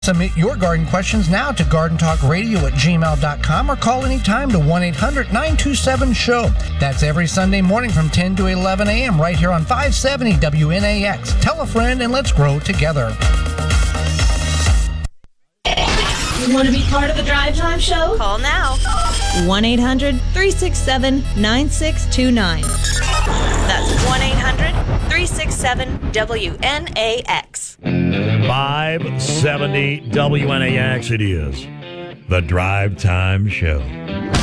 Submit your garden questions now to gardentalkradio@gmail.com or call anytime to 1-800-927-SHOW. That's every Sunday morning from 10 to 11 a.m. right here on 570 WNAX. Tell a friend and let's grow together. You want to be part of the Drive Time Show? Call now. 1-800-367-9629. That's 1-800-367-WNAX. 570 WNAX it is. The Drive Time Show.